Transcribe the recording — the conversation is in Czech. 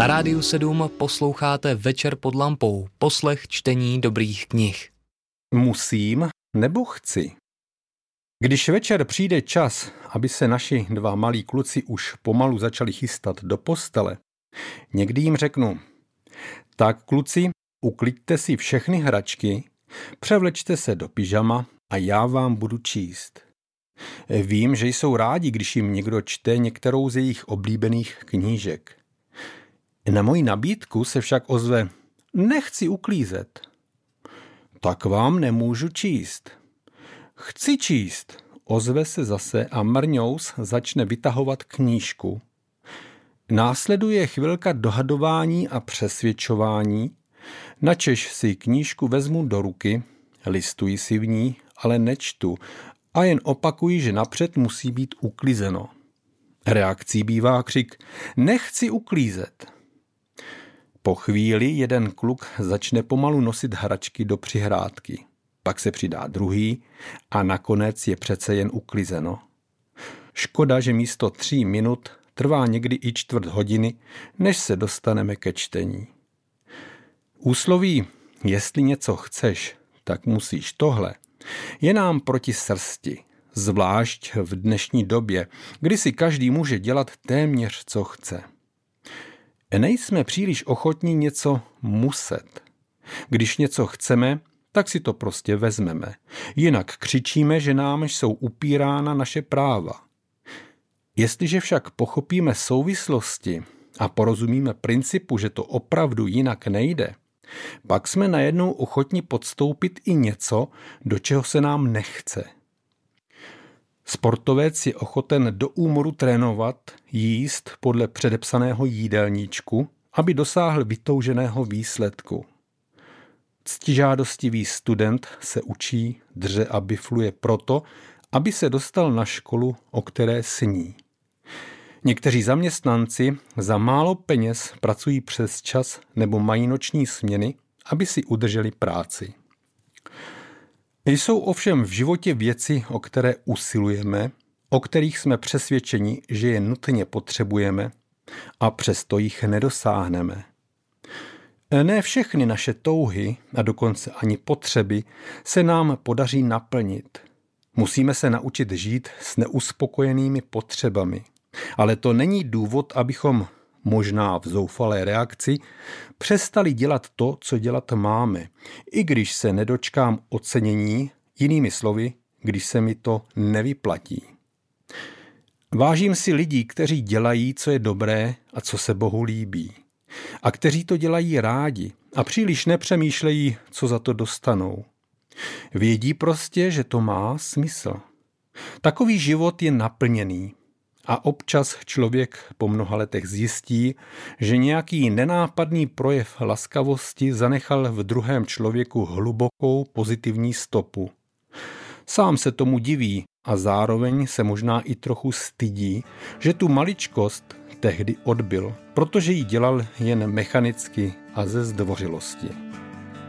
Na Rádiu 7 posloucháte Večer pod lampou, poslech čtení dobrých knih. Musím nebo chci? Když večer přijde čas, aby se naši dva malí kluci už pomalu začali chystat do postele, někdy jim řeknu: tak kluci, ukliďte si všechny hračky, převlečte se do pyžama a já vám budu číst. Vím, že jsou rádi, když jim někdo čte některou z jejich oblíbených knížek. Na moji nabídku se však ozve: nechci uklízet. Tak vám nemůžu číst. Chci číst, ozve se zase a mrňous začne vytahovat knížku. Následuje chvilka dohadování a přesvědčování, načež si knížku vezmu do ruky, listuji si v ní, ale nečtu a jen opakuji, že napřed musí být uklizeno. Reakcí bývá křik: nechci uklízet. Po chvíli jeden kluk začne pomalu nosit hračky do přihrádky. Pak se přidá druhý a nakonec je přece jen uklizeno. Škoda, že místo 3 minut trvá někdy i 1/4 hodiny, než se dostaneme ke čtení. Úsloví jestli něco chceš, tak musíš tohle, je nám proti srsti, zvlášť v dnešní době, kdy si každý může dělat téměř co chce. Nejsme příliš ochotní něco muset. Když něco chceme, tak si to prostě vezmeme. Jinak křičíme, že nám jsou upírána naše práva. Jestliže však pochopíme souvislosti a porozumíme principu, že to opravdu jinak nejde, pak jsme najednou ochotni podstoupit i něco, do čeho se nám nechce. Sportovec je ochoten do úmoru trénovat, jíst podle předepsaného jídelníčku, aby dosáhl vytouženého výsledku. Ctižádostivý student se učí, dře a bifluje proto, aby se dostal na školu, o které sní. Někteří zaměstnanci za málo peněz pracují přes čas nebo mají noční směny, aby si udrželi práci. Jsou ovšem v životě věci, o které usilujeme, o kterých jsme přesvědčeni, že je nutně potřebujeme, a přesto jich nedosáhneme. Ne všechny naše touhy a dokonce ani potřeby se nám podaří naplnit. Musíme se naučit žít s neuspokojenými potřebami. Ale to není důvod, abychom, možná v zoufalé reakci, přestali dělat to, co dělat máme, i když se nedočkám ocenění, jinými slovy, když se mi to nevyplatí. Vážím si lidí, kteří dělají, co je dobré a co se Bohu líbí. A kteří to dělají rádi a příliš nepřemýšlejí, co za to dostanou. Vědí prostě, že to má smysl. Takový život je naplněný. A občas člověk po mnoha letech zjistí, že nějaký nenápadný projev laskavosti zanechal v druhém člověku hlubokou pozitivní stopu. Sám se tomu diví a zároveň se možná i trochu stydí, že tu maličkost tehdy odbyl, protože ji dělal jen mechanicky a ze zdvořilosti.